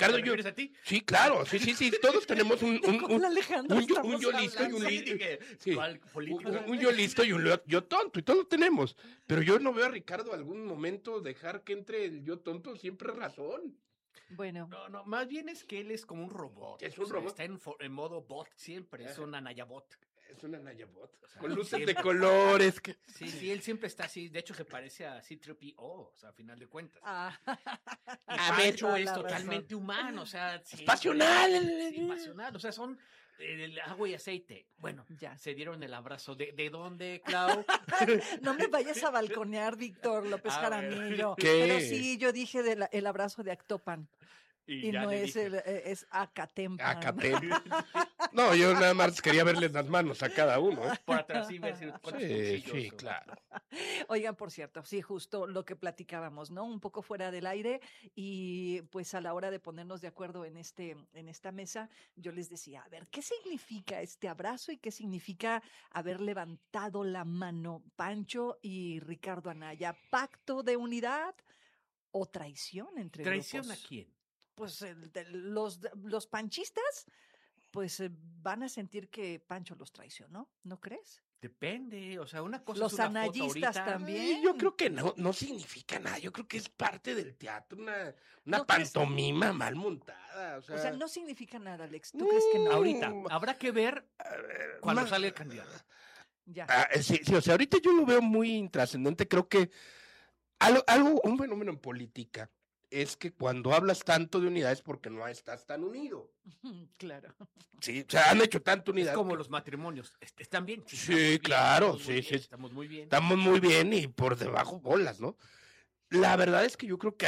Ricardo, ¿Te refieres a ti? Sí, claro, sí, todos tenemos un yo listo y un Sí, dije, sí, ¿cuál político? un yo listo y un yo tonto, y todos lo tenemos. Pero yo no veo a Ricardo algún momento dejar que entre el yo tonto, siempre razón. Bueno. No, más bien es que él es como un robot. Es un robot. Está en modo bot siempre, es un Anayabot. Es una Nayabot, O sea, con luces siempre. de colores. Sí, él siempre está así. De hecho, se parece a C-3PO, o sea, a final de cuentas. Y a ver, Pancho es totalmente humano, o sea... Es pasional. Sí, pasional, o sea, son el agua y aceite. Bueno, ya se dieron el abrazo. ¿De dónde, Clau? No me vayas a balconear, Víctor López Jaramillo. ¿Qué? Pero sí, yo dije el abrazo de Actopan. Y no es, es Acatempan. No, yo nada más quería verles las manos a cada uno. Por atrás sí, ver sí, claro. Oigan, por cierto, sí, justo lo que platicábamos, ¿no? Un poco fuera del aire y pues a la hora de ponernos de acuerdo en esta mesa, yo les decía, a ver, ¿qué significa este abrazo y qué significa haber levantado la mano Pancho y Ricardo Anaya? ¿Pacto de unidad o traición entre ¿Traición grupos? a quién? Pues los panchistas, pues van a sentir que Pancho los traicionó, ¿no crees? Depende, o sea, una cosa Los es una anayistas foto ahorita. también. Yo creo que no significa nada. Yo creo que es parte del teatro, una ¿No pantomima mal montada. O sea, no significa nada, Alex. ¿Tú No, crees que no? Ahorita, habrá que ver cuando sale el candidato. Ya. Sí, o sea, ahorita yo lo veo muy intrascendente. Creo que un fenómeno en política es que cuando hablas tanto de unidad es porque no estás tan unido. Claro. Sí, o sea, han hecho tanta unidad. Es como los matrimonios. ¿Están bien? Sí, claro, sí. Estamos muy bien. Estamos muy bien y por debajo bolas, ¿no? La verdad es que yo creo que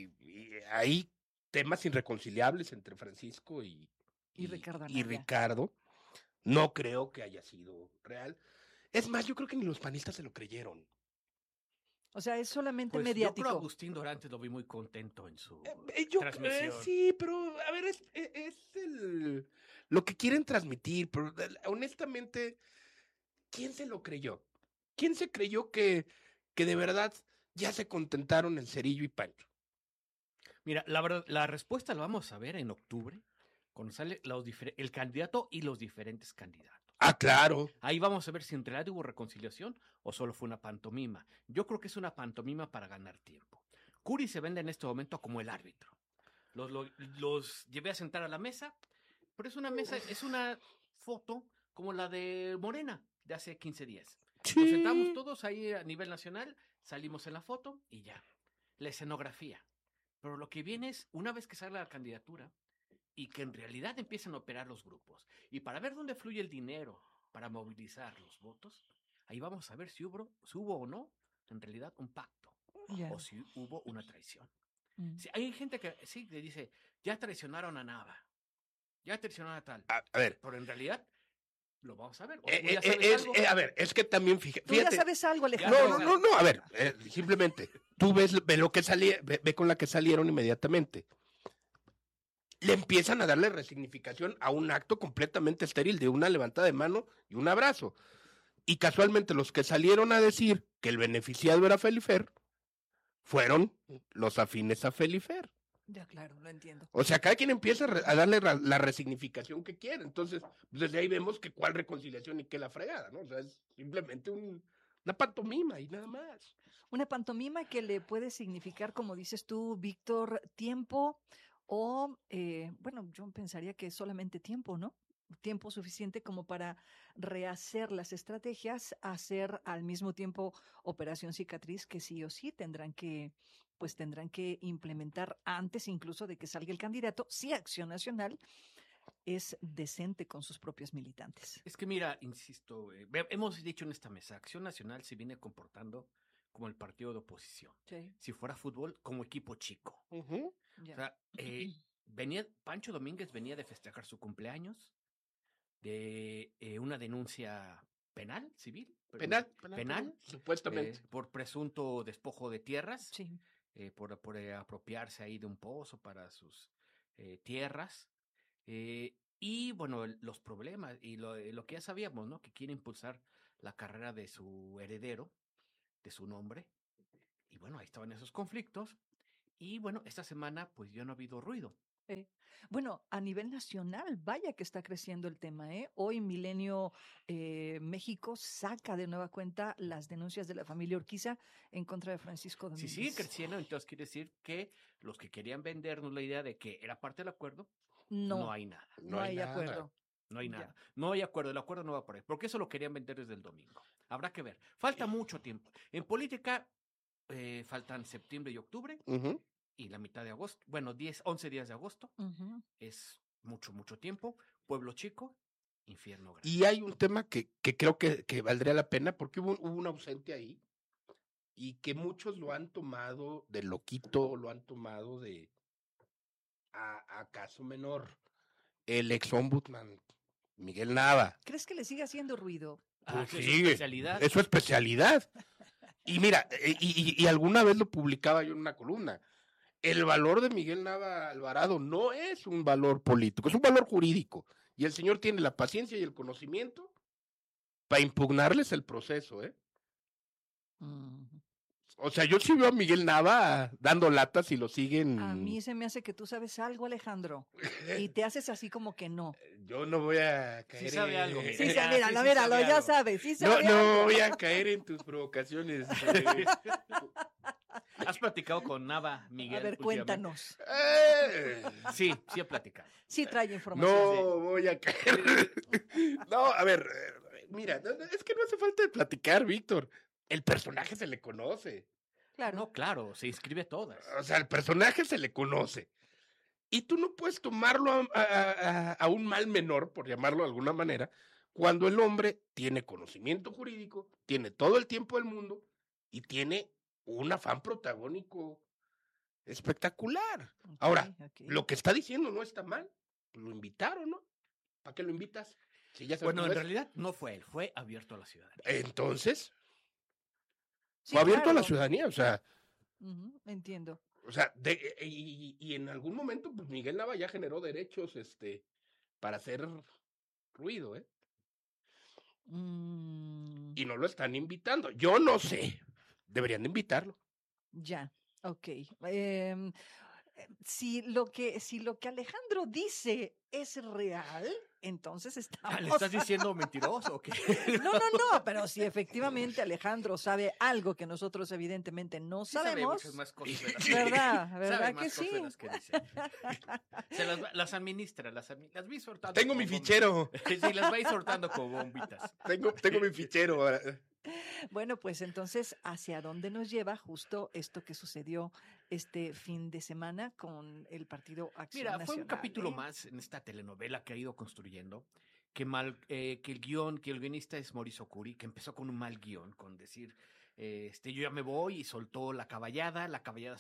hay temas irreconciliables entre Francisco y Ricardo Anaya. y Ricardo. No creo que haya sido real. Es más, yo creo que ni los panistas se lo creyeron. O sea, es solamente Pues mediático. Yo creo a Agustín Dorantes lo vi muy contento en su transmisión. Sí, pero a ver, es lo que quieren transmitir, pero honestamente, ¿quién se lo creyó? ¿Quién se creyó que de verdad ya se contentaron el Cerillo y Pancho? Mira, la verdad, la respuesta la vamos a ver en octubre, cuando sale el candidato y los diferentes candidatos. Ah, claro. Ahí vamos a ver si en realidad hubo reconciliación o solo fue una pantomima. Yo creo que es una pantomima para ganar tiempo. Curi se vende en este momento como el árbitro. Los llevé a sentar a la mesa, pero es una foto como la de Morena de hace 15 días. Sí. Nos sentamos todos ahí a nivel nacional, salimos en la foto y ya. La escenografía. Pero lo que viene es, una vez que sale la candidatura, y que en realidad empiecen a operar los grupos. Y para ver dónde fluye el dinero para movilizar los votos, ahí vamos a ver si hubo o no, en realidad, un pacto. Yeah. O si hubo una traición. Sí, hay gente que sí le dice, ya traicionaron a Nava, ya traicionaron a tal. A ver. Pero en realidad, lo vamos a ver. A ver, es que también fíjate. Tú ya sabes algo, Alejandro. No, a ver, simplemente, tú ve lo que ve con la que salieron inmediatamente. Le empiezan a darle resignificación a un acto completamente estéril de una levantada de mano y un abrazo. Y casualmente los que salieron a decir que el beneficiado era Felifer fueron los afines a Felifer. Ya, claro, lo entiendo. O sea, cada quien empieza a darle la resignificación que quiere. Entonces, desde ahí vemos que cuál reconciliación y qué la fregada, ¿no? O sea, es simplemente una pantomima y nada más. Una pantomima que le puede significar, como dices tú, Víctor, tiempo o, bueno, yo pensaría que solamente tiempo, ¿no? Tiempo suficiente como para rehacer las estrategias, hacer al mismo tiempo operación cicatriz que sí o sí tendrán que implementar antes incluso de que salga el candidato, si Acción Nacional es decente con sus propios militantes. Es que mira, insisto, hemos dicho en esta mesa, Acción Nacional se viene comportando como el partido de oposición. Sí. Si fuera fútbol, como equipo chico. Yeah. O sea, Pancho Domínguez venía de festejar su cumpleaños, de una denuncia penal, civil. Penal, supuestamente. Por presunto despojo de tierras. Sí. Por apropiarse ahí de un pozo para sus tierras. Y bueno, los problemas y lo que ya sabíamos, ¿no? Que quiere impulsar la carrera de su heredero, de su nombre. Y bueno, ahí estaban esos conflictos. Y bueno, esta semana pues ya no ha habido ruido. Bueno, a nivel nacional, vaya que está creciendo el tema, ¿eh? Hoy Milenio México saca de nueva cuenta las denuncias de la familia Urquiza en contra de Francisco Si sigue Domínguez. creciendo, entonces quiere decir que los que querían vendernos la idea de que era parte del acuerdo, no No, hay nada. no hay acuerdo. No hay Ya. nada. No hay acuerdo. El acuerdo no va por ahí. Porque eso lo querían vender desde el domingo. Habrá que ver. Falta mucho tiempo. En política faltan septiembre y octubre Ujú. y la mitad de agosto. Bueno, 11 días de agosto. Ujú. Es mucho, mucho tiempo. Pueblo chico, infierno grande. Y hay un tema que creo que valdría la pena porque hubo un ausente ahí y que muchos lo han tomado de loquito, lo han tomado de a caso menor. El ex ombudsman Miguel Nava. ¿Crees que le sigue haciendo ruido? Pues que es su sigue, especialidad. es su especialidad. Y mira, y alguna vez lo publicaba yo en una columna. El valor de Miguel Nava Alvarado no es un valor político, es un valor jurídico. Y el señor tiene la paciencia y el conocimiento para impugnarles el proceso, ¿eh? Mm. O sea, yo sí veo a Miguel Nava dando latas y lo siguen. A mí se me hace que tú sabes algo, Alejandro, y te haces así como que no. Yo no voy a caer Sí sabe algo. Sí, Sí, míralo, sí míralo, sabe ya algo. sabes, sí No, sabe no algo. voy a caer en tus provocaciones. ¿Has platicado con Nava, Miguel? A ver, últimamente? cuéntanos. Sí, sí he platicado. Sí trae información. No voy a caer. No, a ver, mira, es que no hace falta de platicar, Víctor. El personaje se le conoce. Claro. No, claro, se inscribe todas. O sea, el personaje se le conoce. Y tú no puedes tomarlo a un mal menor, por llamarlo de alguna manera, cuando el hombre tiene conocimiento jurídico, tiene todo el tiempo del mundo y tiene un afán protagónico espectacular. Ok, Ahora, ok. lo que está diciendo no está mal. Lo invitaron, ¿no? ¿Para qué lo invitas? Si ya sabes Bueno, cómo en es. realidad no fue él, fue abierto a la ciudadanía. Entonces, Sí, fue abierto a la claro. ciudadanía, Ujú, entiendo. y en algún momento, pues Miguel Nava ya generó derechos, para hacer ruido, ¿eh? Mm, Y no lo están invitando. Yo no sé. Deberían de invitarlo. ya, ok. Si lo que Alejandro dice es real, entonces ¿Le estamos. estás diciendo mentiroso o qué? No, pero si efectivamente Alejandro sabe algo que nosotros evidentemente no Sí sabe sabemos, muchas más cosas de las ¿verdad? sabe ¿Verdad más que cosas sí? de las que dice. Se las administra, las vi soltando. Tengo mi como fichero. Sí, las va a ir soltando como bombitas. Tengo mi fichero. Bueno, pues entonces, ¿hacia dónde nos lleva justo esto que sucedió este fin de semana con el Partido Acción Mira, Nacional? fue un capítulo más en esta telenovela que ha ido construyendo. Que el guionista es Mauricio Curi, que empezó con un mal guión, con decir, yo ya me voy, y soltó la caballada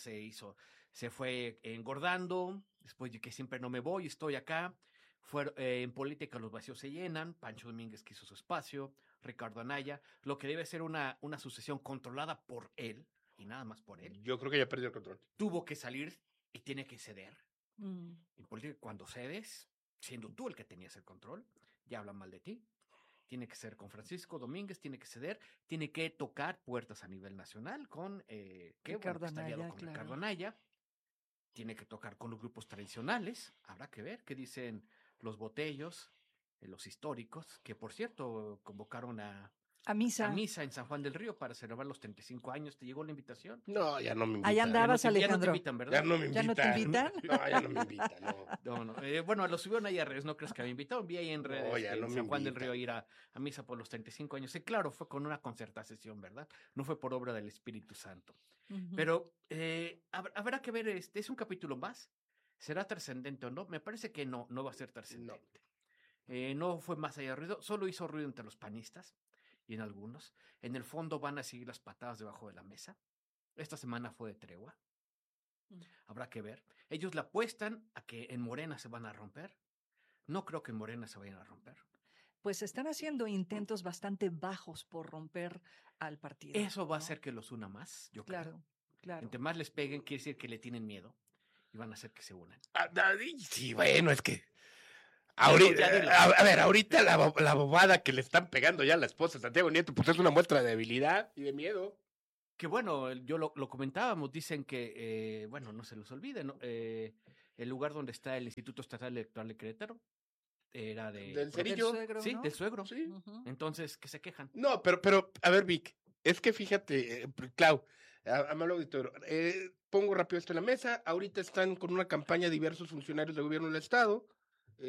se fue engordando, después de que siempre no me voy, estoy acá. En política los vacíos se llenan, Pancho Domínguez quiso su espacio, Ricardo Anaya, lo que debe ser una sucesión controlada por él, y nada más por él, Yo creo que ya perdió el control. tuvo que salir y tiene que ceder. Mm, En política, cuando cedes, siendo tú el que tenías el control, ya hablan mal de ti. Tiene que ser con Francisco Domínguez, tiene que ceder, tiene que tocar puertas a nivel nacional con Ricardo está aliado Anaya, con claro. Ricardo Anaya. Tiene que tocar con los grupos tradicionales. Habrá que ver qué dicen los botellos, los históricos, que por cierto convocaron a misa. misa en San Juan del Río para celebrar los 35 años. ¿Te llegó la invitación? No, ya no me invitan. Ahí andabas, Ya no te Alejandro. invitan, ¿verdad? Ya no me ¿Ya invitan. no te invitan? No, ya no me invitan, no. No. Bueno, lo subieron ahí a redes, no crees que me invitaron. Vi ahí en redes ya en no me San Juan del invitan. Río ir a misa por los 35 años. Sí, claro, fue con una concertación, ¿verdad? No fue por obra del Espíritu Santo. Ujú. Pero habrá que ver, es un capítulo más. ¿Será trascendente o no? Me parece que no va a ser trascendente. No fue más allá de ruido, solo hizo ruido entre los panistas y en algunos. En el fondo van a seguir las patadas debajo de la mesa. Esta semana fue de tregua. Habrá que ver. Ellos le apuestan a que en Morena se van a romper. No creo que en Morena se vayan a romper. Pues están haciendo intentos bastante bajos por romper al partido. Eso va a ¿no? hacer que los una más, yo creo. Claro, claro. Entre más les peguen, quiere decir que le tienen miedo y van a hacer que se unan. Sí, bueno, es que. Ya dilo. A ver, ahorita la bobada que le están pegando ya a la esposa de Santiago Nieto, pues es una muestra de debilidad y de miedo. Que bueno, yo lo comentábamos, dicen que, no se les olvide, ¿no? el lugar donde está el Instituto Estatal Electoral de Querétaro era Del Del cerillo. suegro, Sí, ¿no? del suegro. Sí. Ujú. Entonces, ¿qué se quejan? No, pero, a ver, Vic, es que fíjate, Clau, amable auditorio, pongo rápido esto en la mesa, ahorita están con una campaña diversos funcionarios del gobierno del Estado,